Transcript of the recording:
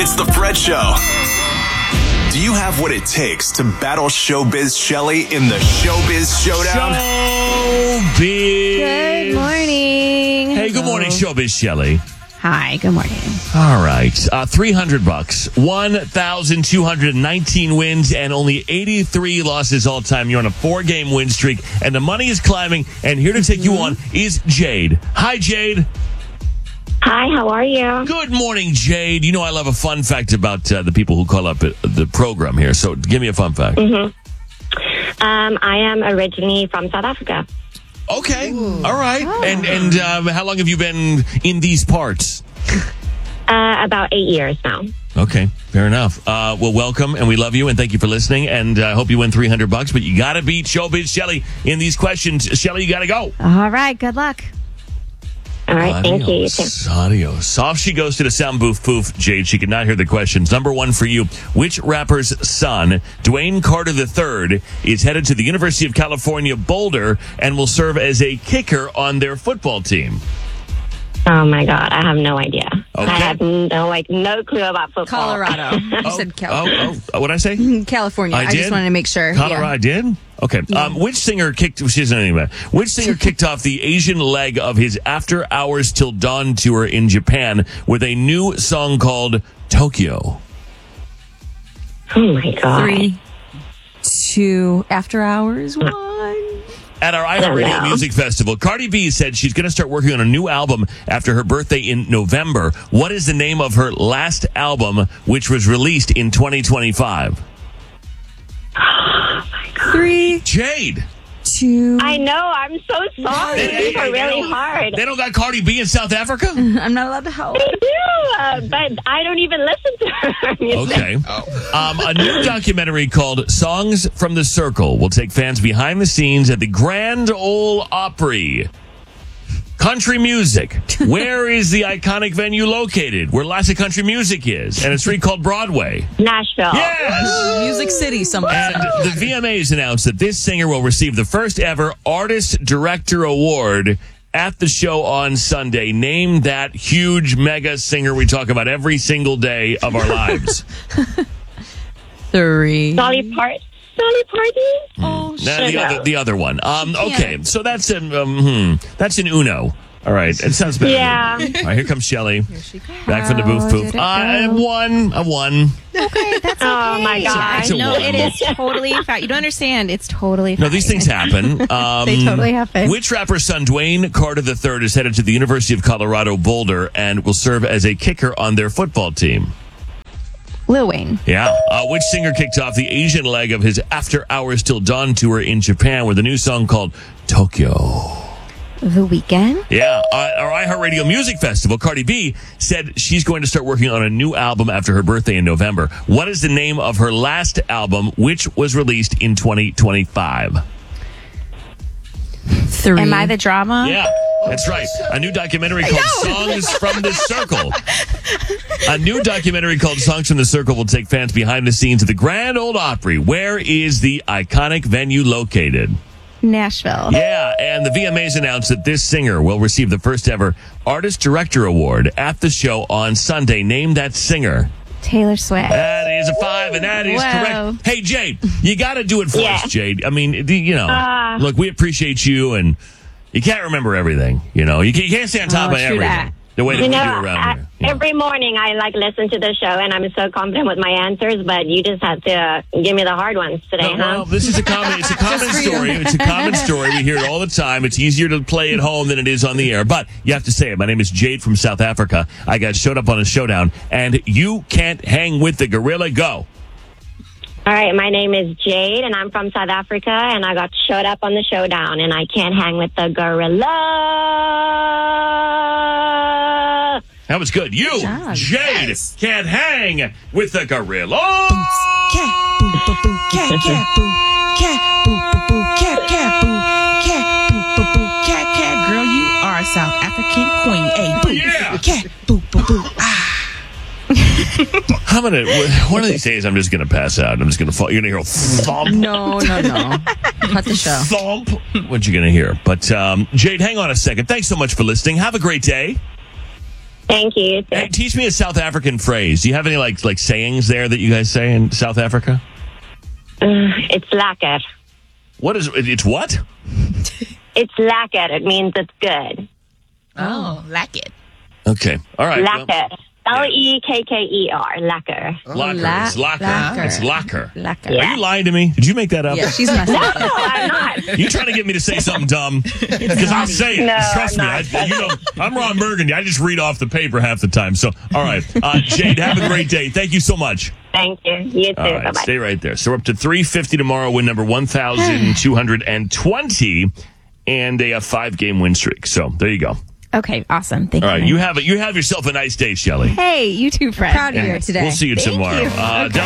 It's the Fred Show. Do you have what it takes to battle Showbiz Shelly in the Showbiz Showdown? Showbiz. Good morning. Hey, good morning, Showbiz Shelly. Hi, good morning. All right. $300, 1,219 wins, and only 83 losses all time. You're on a 4-game win streak, and the money is climbing. And here to take you on is Jade. Hi, Jade. Hi, how are you? Good morning, Jade. You know I love a fun fact about the people who call up the program here. So give me a fun fact. I am originally from South Africa. Okay. All right. Oh. And how long have you been in these parts? About 8 years now. Okay, fair enough. Well, welcome, and we love you, and thank you for listening, and I hope you win $300, but you got to beat Showbiz Shelly in these questions. Shelly, you got to go. All right, good luck. All right, thank you. Adios. Off she goes to the sound booth. Poof, Jade. She could not hear the questions. Number one for you. Which rapper's son, Dwayne Carter III, is headed to the University of California, Boulder, and will serve as a kicker on their football team? Oh, my God. I have no idea. Okay. I have no clue about football. Colorado. I said California. What'd I say? California. I did? just wanted to make sure. Colorado, Yeah. I did? Okay. Yeah. Which singer kicked off the Asian leg of his After Hours Till Dawn tour in Japan with a new song called Tokyo? Oh, my God. 3, 2, After Hours, 1. At our iHeartRadio Music Festival, Cardi B said she's going to start working on a new album after her birthday in November. What is the name of her last album, which was released in 2025? 3, Jade. 2. I know. I'm so sorry. These are really hard. They don't got Cardi B in South Africa? I'm not allowed to help. They do, but I don't even listen to her music. Okay. A new documentary called Songs from the Circle will take fans behind the scenes at the Grand Ole Opry. Country music. Where is the iconic venue located? Where lots of country music is. And a street called Broadway. Nashville. Yes! Music City, somewhere. And the VMAs announced that this singer will receive the first ever Artist Director Award at the show on Sunday. Name that huge mega singer we talk about every single day of our lives. 3. Dolly Parton? Oh, The other one. Okay, so that's an Uno. All right, it sounds better. Yeah. All right, here comes Shelly. Here she goes. Back from the booth. Poof. I won. Okay, that's okay. Oh, my God. It's a No, one. it is totally fine. You don't understand. It's totally fine. No, these things happen. They totally happen. Which rapper's son, Dwayne Carter III, is headed to the University of Colorado Boulder and will serve as a kicker on their football team? Lil Wayne. Yeah. Which singer kicked off the Asian leg of his After Hours Till Dawn tour in Japan with a new song called Tokyo? The Weeknd. Yeah. Our iHeartRadio Music Festival, Cardi B said she's going to start working on a new album after her birthday in November. What is the name of her last album, which was released in 2025? 3. Am I the drama? Yeah, that's right. A new documentary called Songs from the Circle. A new documentary called Songs from the Circle will take fans behind the scenes of the Grand Ole Opry. Where is the iconic venue located? Nashville. Yeah, and the VMAs announced that this singer will receive the first ever Artist Director Award at the show on Sunday. Name that singer. Taylor Swift. That is a 5, and that is correct. Hey, Jade, you got to do it for us, Jade. I mean, look, we appreciate you, and you can't remember everything. You can't stay on top of everything. That. The way that we do around here. Every morning I listen to the show, and I'm so confident with my answers, but you just have to give me the hard ones today, Well, this is it's a common story. It's a common story. We hear it all the time. It's easier to play at home than it is on the air, but you have to say it. My name is Jade from South Africa. I got showed up on a showdown, and you can't hang with the gorilla. Go. All right, my name is Jade, and I'm from South Africa, and I got showed up on the showdown, and I can't hang with the gorilla. That was good. You, Jade, can't hang with the gorilla. Cat, boo, boo, boo, cat, cat, boo, cat, boo, boo, boo, cat, cat, boo, cat, boo, boo, boo, cat, cat. Girl, you are a South African queen. Hey, boo, Yeah. cat, boo, boo, boo. Ah. One of these days, I'm just going to pass out. I'm just going to fall. You're going to hear a thump. No. Cut the show. Thump. What you going to hear? But, Jade, hang on a second. Thanks so much for listening. Have a great day. Thank you. Hey, teach me a South African phrase. Do you have any like sayings there that you guys say in South Africa? It's lekker. What is it's what? It's lekker. It means it's good. Oh, like it. Okay. All right. Lekker. L-E-K-K-E-R. Lekker. Locker. It's locker. Lacker. It's locker. Lacker. Are you lying to me? Did you make that up? Yeah, she's messing No, up. I'm not. You trying to get me to say something dumb? Because I'll say it. No, Trust me. I'm not. I'm Ron Burgundy. I just read off the paper half the time. So, all right. Jade, have a great day. Thank you so much. Thank you. You too. All right. Bye-bye. Stay right there. So we're up to $350 tomorrow, win number 1,220, and a 5-game win streak. So there you go. Okay, awesome. Thank All you. right. You have yourself a nice day, Shelley. Hey, you too, Fred. Proud of you today. We'll see you Thank tomorrow. you. Okay.